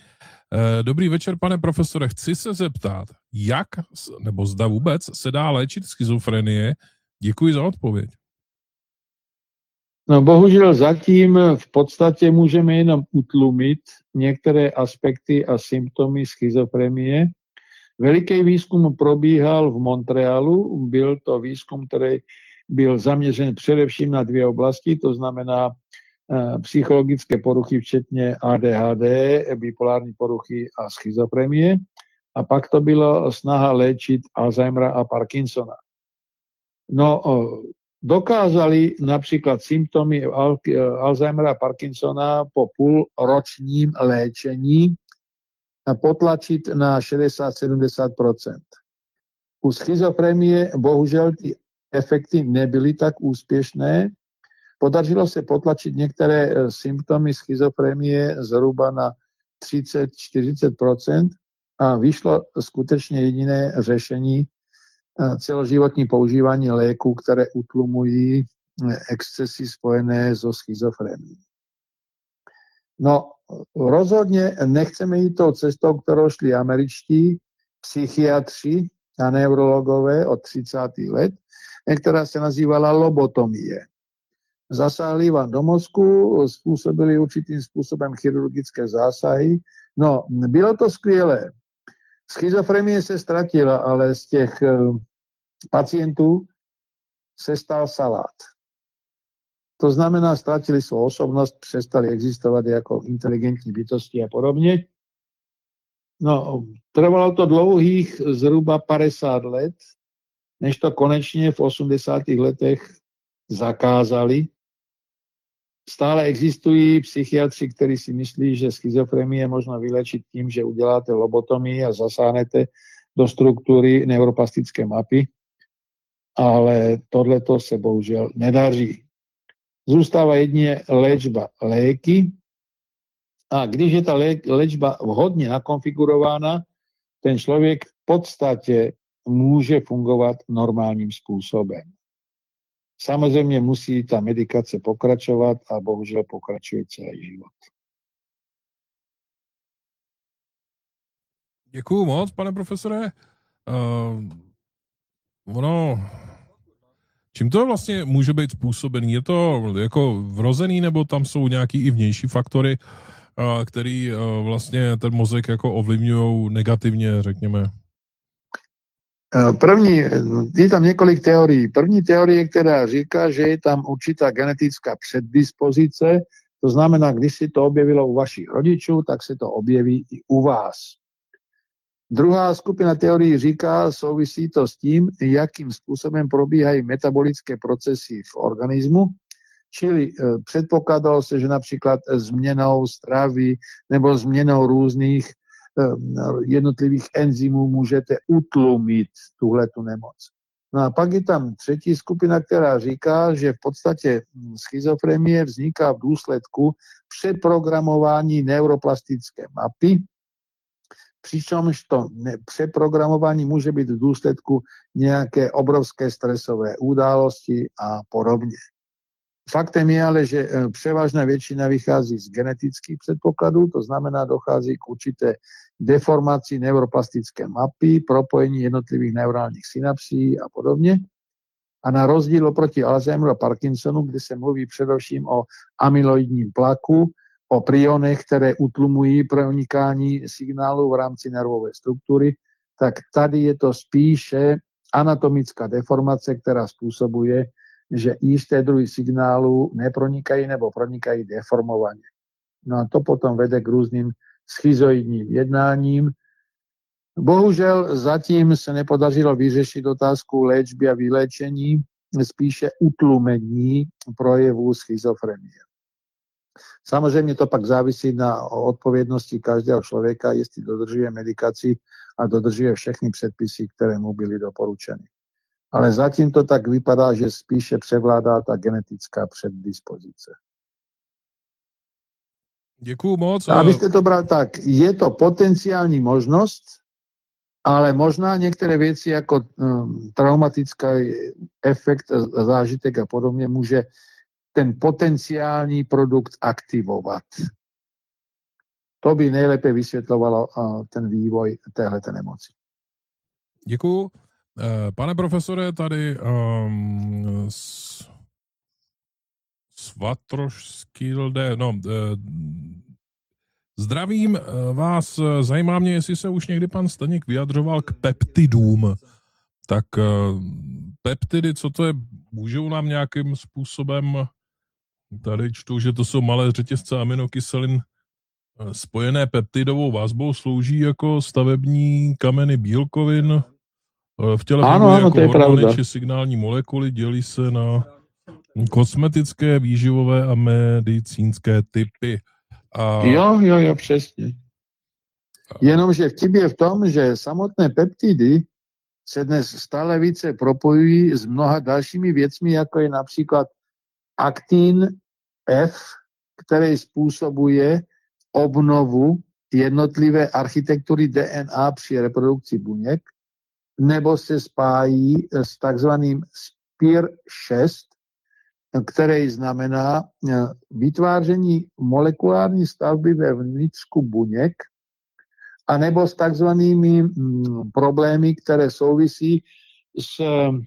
Dobrý večer, pane profesore. Chci se zeptat, jak, nebo zda vůbec se dá léčit schizofrenie? Děkuji za odpověď. No bohužel zatím v podstatě můžeme jenom utlumit některé aspekty a symptomy schizofrenie. Veliký výzkum probíhal v Montrealu. Byl to výzkum, který byl zaměřen především na dvě oblasti, to znamená psychologické poruchy, včetně ADHD, bipolární poruchy a schizofrenie. A pak to bylo snaha léčit Alzheimera a Parkinsona. No, dokázali například symptomy Alzheimera a Parkinsona po půlročním léčení potlačit na 60-70%. U schizofrenie bohužel ty efekty nebyly tak úspěšné. Podařilo se potlačit některé symptomy schizofrenie zhruba na 30-40% a vyšlo skutečně jediné řešení celoživotní používání léků, které utlumují excesy spojené so schizofrenií. No, rozhodně nechceme jít tou cestou, kterou šli američtí psychiatři a neurologové od 30. let, která se nazývala lobotomie. Zasáhli vám do mozku, způsobili určitým způsobem chirurgické zásahy. No, bylo to skvělé. Schizofrenie se ztratila, ale z těch pacientů se stal salát. To znamená, ztratili svou osobnost, přestali existovat jako inteligentní bytosti a podobně. No, trvalo to dlouhých zhruba 50 let, než to konečně v 80. letech zakázali. Stále existují psychiatři, kteří si myslí, že schizofrenii je možno vylečit tím, že uděláte lobotomii a zasáhnete do struktury neuroplastické mapy, ale tohleto se bohužel nedaří. Zůstává jedině léčba léky a když je ta léčba vhodně nakonfigurována, ten člověk v podstatě může fungovat normálním způsobem. Samozřejmě musí ta medikace pokračovat a bohužel pokračuje celý život. Děkuju moc, pane profesore. Čím to vlastně může být způsobený? Je to jako vrozený, nebo tam jsou nějaký i vnější faktory, který vlastně ten mozek jako ovlivňují negativně, řekněme? Je tam několik teorií. První teorie, která říká, že je tam určitá genetická předdispozice, to znamená, když si to objevilo u vašich rodičů, tak se to objeví i u vás. Druhá skupina teorií říká, souvisí to s tím, jakým způsobem probíhají metabolické procesy v organismu, čili předpokládalo se, že například změnou stravy nebo změnou různých jednotlivých enzymů můžete utlumit tuhletu nemoc. No a pak je tam třetí skupina, která říká, že v podstatě schizofrenie vzniká v důsledku přeprogramování neuroplastické mapy, přičemž to přeprogramování může být v důsledku nějaké obrovské stresové události a podobně. Faktem je ale, že převážná většina vychází z genetických předpokladů, to znamená, dochází k určité deformaci neuroplastické mapy, propojení jednotlivých neurálních synapsí a podobně. A na rozdíl oproti Alzheimeru a Parkinsonu, kde se mluví především o amyloidním tlaku, o prionech, které utlumují pronikání signálu v rámci nervové struktury, tak tady je to spíše anatomická deformace, která způsobuje, že jisté druhy signálu nepronikají nebo pronikají deformovaně. No a to potom vede k různým schizoidním jednáním. Bohužel zatím se nepodařilo vyřešit otázku léčby a vyléčení, spíše utlumení projevů schizofrenie. Samozřejmě to pak závisí na odpovědnosti každého člověka, jestli dodržuje medikaci a dodržuje všechny předpisy, které mu byly doporučeny. Ale zatím to tak vypadá, že spíše převládá ta genetická předdispozice. Děkuju moc. Abyste to bral tak, je to potenciální možnost, ale možná některé věci jako traumatický efekt, zážitek a podobně může ten potenciální produkt aktivovat. To by nejlépe vysvětlovalo ten vývoj téhleté nemoci. Děkuju. Pane profesore, tady Svatrošskilde, zdravím vás, zajímá mě, jestli se už někdy pan Staněk vyjadřoval k peptidům. Tak peptidy, co to je, můžou nám nějakým způsobem, tady čtu, že to jsou malé řetězce aminokyselin spojené peptidovou vazbou, slouží jako stavební kameny bílkovin, v těle fungují jako hormony či signální molekuly, dělí se na kosmetické, výživové a medicínské typy. Jo, přesně. Jenomže vtip je v tom, že samotné peptidy se dnes stále více propojují s mnoha dalšími věcmi, jako je například aktin F, který způsobuje obnovu jednotlivé architektury DNA při reprodukci buněk, nebo se spájí s takzvaným SPIR6, který znamená vytváření molekulární stavby ve vnitřku buněk, anebo s takzvanými problémy, které souvisí s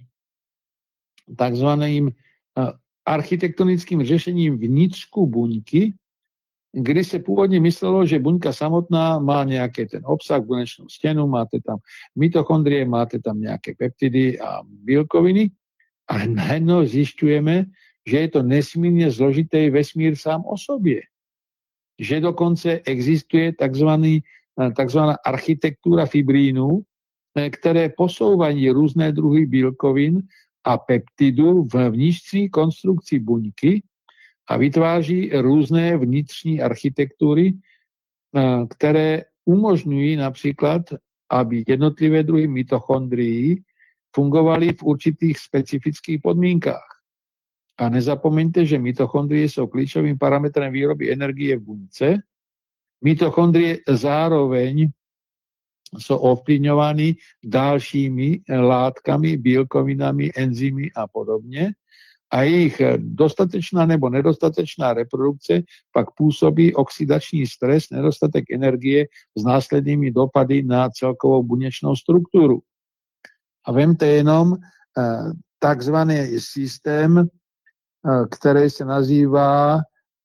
takzvaným architektonickým řešením vnitřku buňky, kdy se původně myslelo, že buňka samotná má nějaký ten obsah, bunečnou stěnu, máte tam mitochondrie, máte tam nějaké peptidy a bílkoviny, ale najednou zjišťujeme, že je to nesmírně zložitý vesmír sám o sobě. Že dokonce existuje takzvaná architektura fibrínů, které posouvají různé druhy bílkovin a peptidů v vnitřní konstrukci buňky a vytváří různé vnitřní architektury, které umožňují například, aby jednotlivé druhy mitochondrií fungovaly v určitých specifických podmínkách. A nezapomeňte, že mitochondrie jsou klíčovým parametrem výroby energie v buňce. Mitochondrie zároveň jsou ovplyvňovány dalšími látkami, bílkovinami, enzymy a podobně. A jejich dostatečná nebo nedostatečná reprodukce pak působí oxidační stres, nedostatek energie s následnými dopady na celkovou buněčnou strukturu. A vemte jenom takzvaný systém, který se nazývá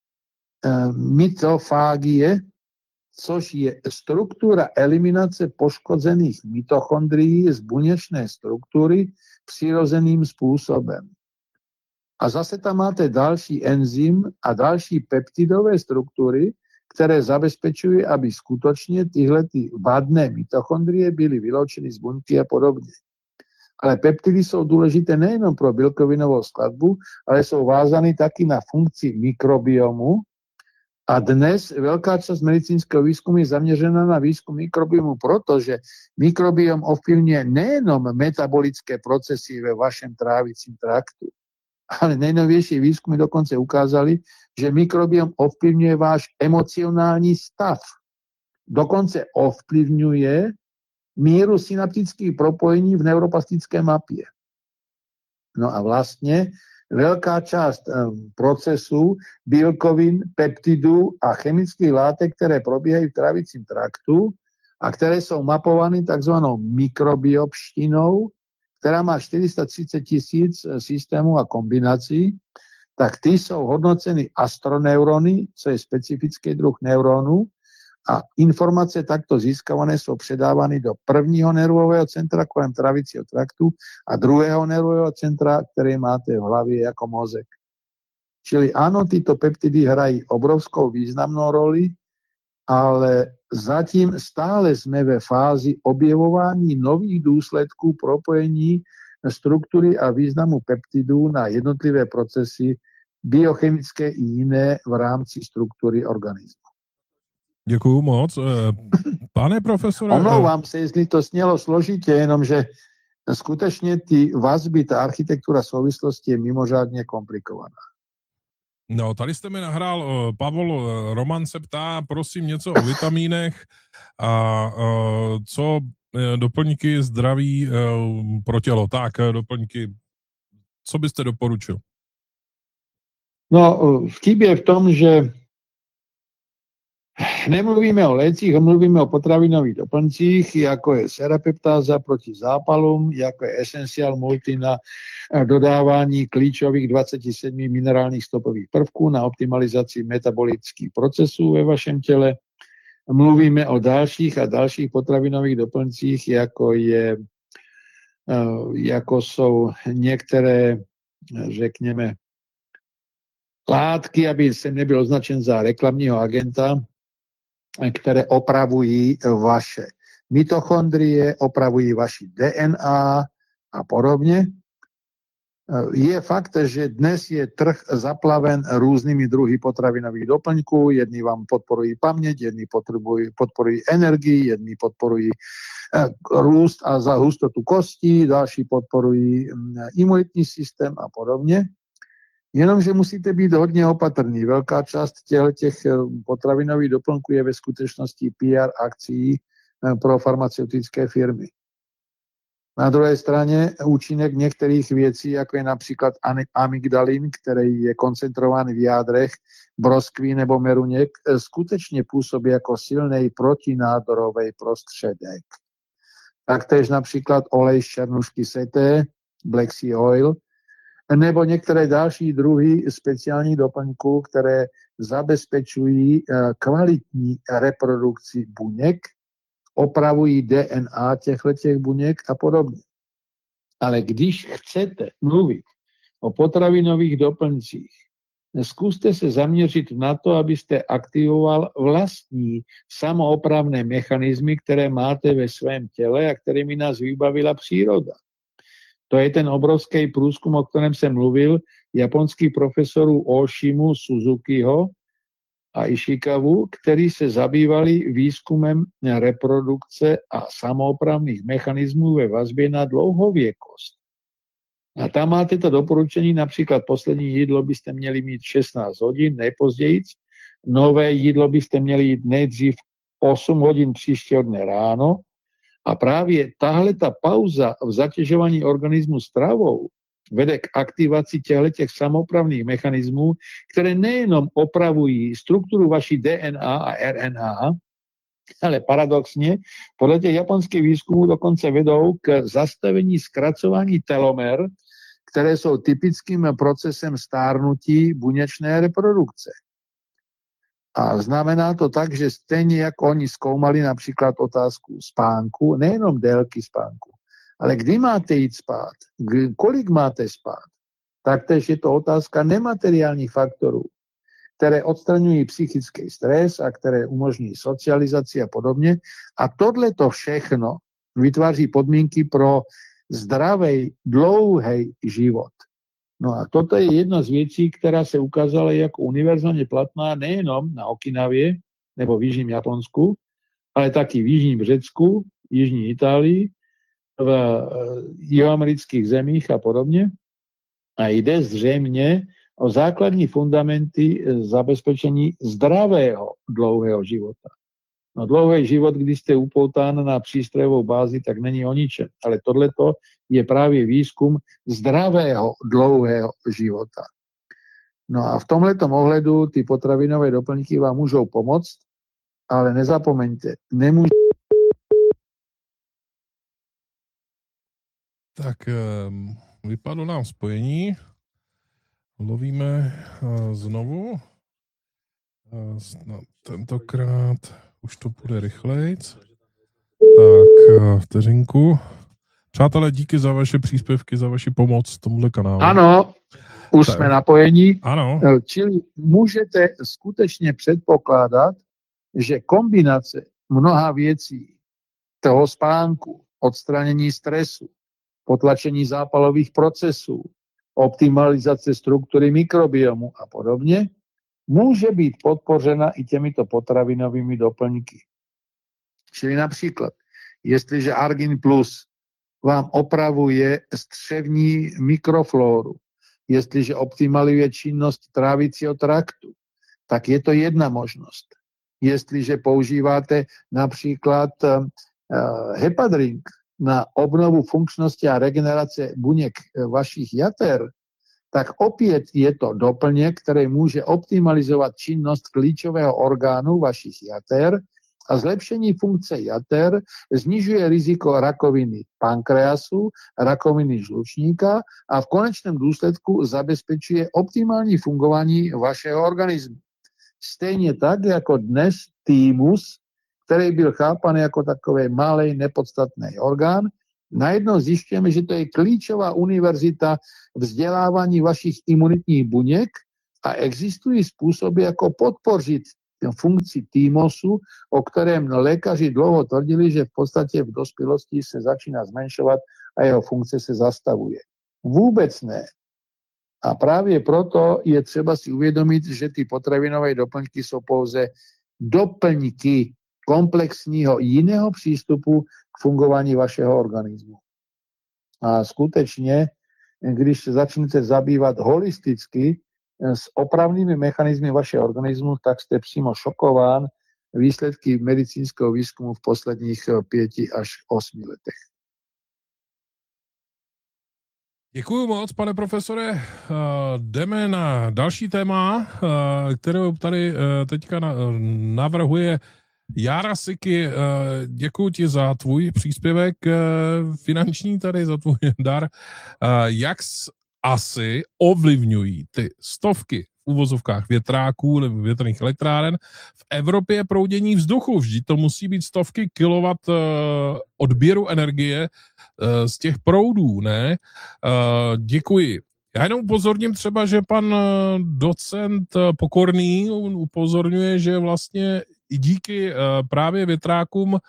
mitofágie, což je struktura eliminace poškozených mitochondrií z buněčné struktury přirozeným způsobem. A zase tam máte další enzym a další peptidové struktury, které zabezpečují, aby skutečně tyhle vadné mitochondrie byly vyloučeny z buňky a podobně. Ale peptidy jsou důležité nejenom pro bílkovinovou skladbu, ale jsou vázány taky na funkci mikrobiomu. A dnes velká část medicínského výzkumu je zaměřena na výzkum mikrobiomu, protože mikrobiom ovplyvňuje nejenom metabolické procesy ve vašem trávicím traktu, ale nejnovější výzkumy dokonce ukázali, že mikrobiom ovplyvňuje váš emocionální stav. Dokonce ovplyvňuje míru synaptických propojení v neuroplastické mapě. No a vlastně velká část procesů bílkovin, peptidů a chemických látek, které probíhají v trávicím traktu a které jsou mapovány takzvanou mikrobiopštinou, která má 430 000 systémů a kombinací, tak ty jsou hodnoceny astroneurony, co je specifický druh neuronů, a informace takto získávané jsou předávány do prvního nervového centra kolem trávicího traktu a druhého nervového centra, které máte v hlavě jako mozek. Čili ano, tyto peptidy hrají obrovskou významnou roli, ale zatím stále jsme ve fázi objevování nových důsledků propojení struktury a významu peptidů na jednotlivé procesy biochemické i jiné v rámci struktury organismu. Děkuju moc. Pane profesore... Omlouvám se, jestli to snělo složitě, jenomže skutečně ty vazby, ta architektura souvislosti je mimořádně komplikovaná. No, tady jste mi nahrál, Pavel Roman se ptá, prosím, něco o vitamínech a co doplňky zdraví pro tělo. Tak, doplňky, co byste doporučil? No, vtip je v tom, že Nemluvíme o lécích, mluvíme o potravinových doplňcích, jako je serapeptáza proti zápalům, jako je Essential Multi na dodávání klíčových 27 minerálních stopových prvků na optimalizaci metabolických procesů ve vašem těle. Mluvíme o dalších a dalších potravinových doplňcích, jako jsou některé, řekněme, látky, aby se nebyl označen za reklamního agenta, které opravují vaše mitochondrie, opravují vaši DNA a podobně. Je fakt, že dnes je trh zaplaven různými druhy potravinových doplňků. Jedni vám podporují paměť, jedni podporují energii, jedni podporují růst a za hustotu kostí, další podporují imunitní systém a podobně. Jenomže musíte být hodně opatrní. Velká část těch potravinových doplňků je ve skutečnosti PR akcí pro farmaceutické firmy. Na druhé straně účinek některých věcí, jako je například amygdalin, který je koncentrován v jádrech broskví nebo meruněk, skutečně působí jako silný protinádorový prostředek. Taktéž například olej z černušky seté, Black Sea Oil, nebo některé další druhy speciálních doplňků, které zabezpečují kvalitní reprodukci buněk, opravují DNA těchto buněk a podobně. Ale když chcete mluvit o potravinových doplňcích, zkuste se zaměřit na to, abyste aktivoval vlastní samoopravné mechanismy, které máte ve svém těle a kterými nás vybavila příroda. To je ten obrovský průzkum, o kterém jsem mluvil, japonských profesorů Oshimu, Suzukiho a Ishikawu, kteří se zabývali výzkumem reprodukce a samoopravných mechanismů ve vazbě na dlouhověkost. A tam máte to doporučení, například poslední jídlo byste měli mít 16 hodin, nejpozději. Nové jídlo byste měli jít nejdřív 8 hodin příštího dne ráno. A právě tahle ta pauza v zatěžování organismu stravou vede k aktivaci těch samoopravných mechanismů, které nejenom opravují strukturu vaší DNA a RNA, ale paradoxně podle těch japonských výzkumů dokonce vedou k zastavení zkracování telomer, které jsou typickým procesem stárnutí buněčné reprodukce. A znamená to tak, že stejně jako oni zkoumali například otázku spánku, nejenom délky spánku, ale kdy máte jít spát, kolik máte spát, taktéž je to otázka nemateriálních faktorů, které odstraňují psychický stres a které umožní socializaci a podobně. A tohleto všechno vytváří podmínky pro zdravý, dlouhý život. No a toto je jedna z věcí, která se ukázala jako univerzálně platná nejenom na Okinavě nebo v jižním Japonsku, ale taky v jižním Řecku, jižní Itálii, v jihoamerických zemích a podobně. A jde zřejmě o základní fundamenty zabezpečení zdravého dlouhého života. No dlouhý život, když jste upoután na přístrojovou bázi, tak není o ničem. Ale tohleto je právě výzkum zdravého dlouhého života. No a v tomhletom ohledu ty potravinové doplňky vám můžou pomoct, ale nezapomeňte, Tak vypadlo nám spojení. Lovíme znovu. Tentokrát už to půjde rychlejc. Tak, vteřinku. Přátelé, díky za vaše příspěvky, za vaši pomoc tomuhle kanálu. Ano, už tak. Jsme napojení. Ano. Čili můžete skutečně předpokládat, že kombinace mnoha věcí, toho spánku, odstranění stresu, potlačení zápalových procesů, optimalizace struktury mikrobiomu a podobně, může být podpořena i těmito potravinovými doplňky. Čili například, jestliže Argin Plus vám opravuje střevní mikroflóru, jestliže optimalizuje činnost trávicího traktu, tak je to jedna možnost. Jestliže používáte například hepadrink na obnovu funkčnosti a regenerace buněk vašich jater, tak opět je to doplněk, který může optimalizovat činnost klíčového orgánu vašich jater a zlepšení funkce jater snižuje riziko rakoviny pankreasu, rakoviny žlučníka a v konečném důsledku zabezpečuje optimální fungování vašeho organismu. Stejně tak, jako dnes thymus, který byl chápaný jako takový malý, nepodstatný orgán, najednou zjišťujeme, že to je klíčová univerzita vzdělávání vašich imunitních buněk a existují způsoby, jako podpořit funkci thymusu, o kterém lékaři dlouho tvrdili, že v podstatě v dospělosti se začíná zmenšovat a jeho funkce se zastavuje. Vůbec ne. A právě proto je třeba si uvědomit, že ty potravinové doplňky jsou pouze doplňky komplexního jiného přístupu k fungování vašeho organismu. A skutečně, když se začnete zabývat holisticky s opravnými mechanismy vašeho organismu, tak jste přímo šokován výsledky medicínského výzkumu v posledních 5 až 8 letech. Děkuji moc, pane profesore. Jdeme na další téma, kterou tady teďka navrhuje Jára Siky. Děkuji ti za tvůj příspěvek finanční tady, za tvůj dar. Jak asi ovlivňují ty stovky v uvozovkách větráků nebo větrných elektráren v Evropě proudění vzduchu? Vždyť to musí být stovky kilowatt odběru energie z těch proudů, ne? Děkuji. Já jenom upozorním třeba, že pan docent Pokorný upozorňuje, že vlastně i díky právě větrákům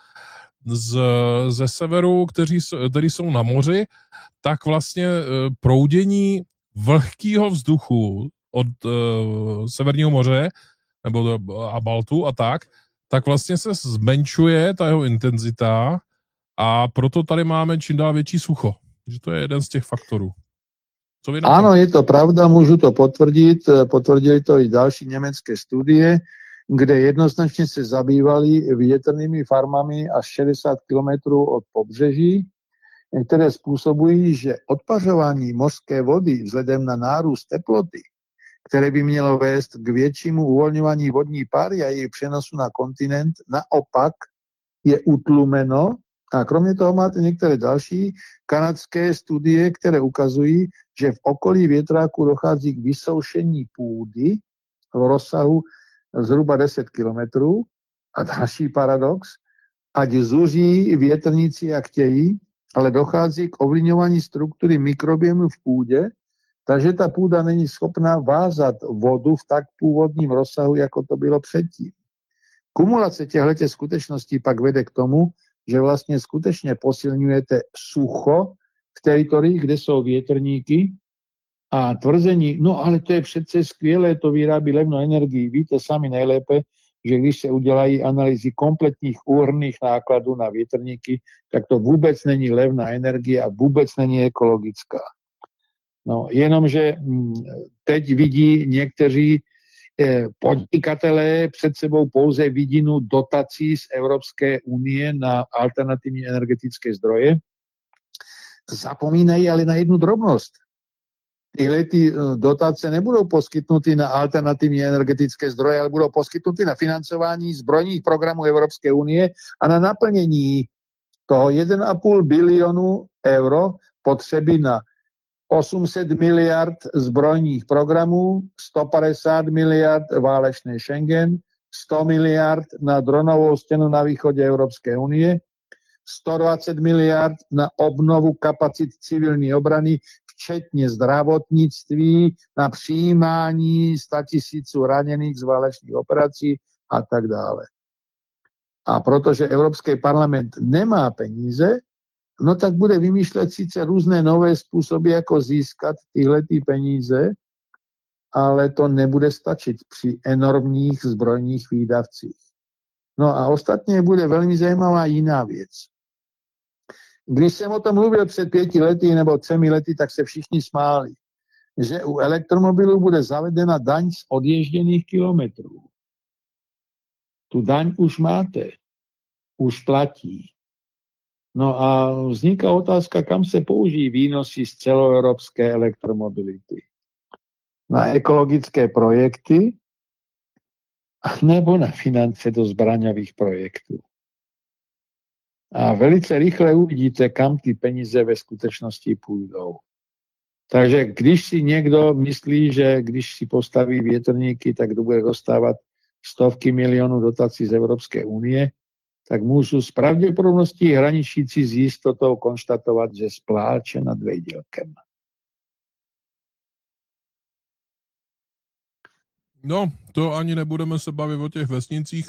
ze severu, kteří jsou na moři, tak vlastně proudění vlhkého vzduchu od Severního moře nebo a Baltu a tak vlastně se zmenšuje ta jeho intenzita a proto tady máme čím dál větší sucho. Že to je jeden z těch faktorů. Ano, je to pravda, můžu to potvrdit. Potvrdili to i další německé studie, kde jednoznačně se zabývali větrnými farmami až 60 km od pobřeží, které způsobují, že odpařování mořské vody vzhledem na nárůst teploty, které by mělo vést k většímu uvolňování vodní páry a její přenosu na kontinent, naopak je utlumeno. A kromě toho máte některé další kanadské studie, které ukazují, že v okolí větráku dochází k vysoušení půdy v rozsahu zhruba 10 kilometrů. A další paradox, ať zuří větrníci jak chtějí, ale dochází k ovlivňování struktury mikrobiomu v půdě, takže ta půda není schopná vázat vodu v tak původním rozsahu, jako to bylo předtím. Kumulace těchto skutečností pak vede k tomu, že vlastně skutečně posilňujete sucho v teritoriích, kde jsou větrníky a tvrzení, no ale to je přece skvělé, to vyrábí levnou energii. Víte sami nejlépe, že když se udělají analýzy kompletních úhrnných nákladů na větrníky, tak to vůbec není levná energie a vůbec není ekologická. No, jenomže teď vidí někteří podnikatelé před sebou pouze vidinu dotací z Evropské unie na alternativní energetické zdroje. Zapomínají ale na jednu drobnost. Tyhle dotace nebudou poskytnuty na alternativní energetické zdroje, ale budou poskytnuty na financování zbrojních programů Evropské unie a na naplnění toho 1,5 bilionu euro potřeby na 800 miliard zbrojních programů, 150 miliard válečný Schengen, 100 miliard na dronovou stěnu na východě Evropské unie, 120 miliard na obnovu kapacit civilní obrany, včetně zdravotnictví, na přijímání 100 000 raněných z válečných operací a tak dále. A protože Evropský parlament nemá peníze, no tak bude vymýšlet sice různé nové způsoby, jako získat tyhle peníze, ale to nebude stačit při enormních zbrojních výdavcích. No a ostatně bude velmi zajímavá jiná věc. Když jsem o tom mluvil před 5 lety nebo 3 lety, tak se všichni smáli, že u elektromobilů bude zavedena daň z odježděných kilometrů. Tu daň už máte, už platí. No a vzniká otázka, kam se použijí výnosy z celoevropské elektromobility. na ekologické projekty nebo na finance do zbraňových projektů. A velice rychle uvidíte, kam ty peníze ve skutečnosti půjdou. Takže když si někdo myslí, že když si postaví větrníky, tak bude dostávat stovky milionů dotací z Evropské unie, tak můžu s pravděpodobností hraničící s jistotou konštatovat, že spláče nad vejdělkem. No, to ani nebudeme se bavit o těch vesnicích.